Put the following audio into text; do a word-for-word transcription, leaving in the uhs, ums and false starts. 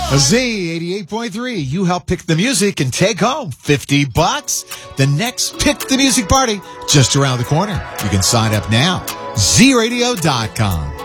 Z eighty-eight point three. You help pick the music and take home fifty bucks. The next Pick the Music party just around the corner. You can sign up now. Z radio dot com.